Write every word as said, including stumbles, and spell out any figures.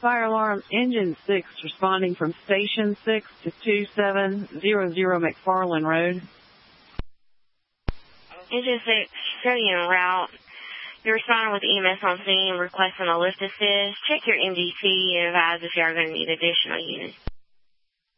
fire alarm, engine six responding from station six to two seven zero zero McFarland Road. Engine six, showing you en route. You're responding with E M S on scene requesting a lift assist. Check your M D C and advise if you are going to need additional units.